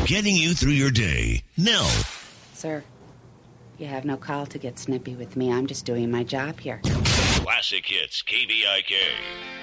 getting you through your day. Nell. Sir, you have no call to get snippy with me. I'm just doing my job here. Classic Hits, KVIK.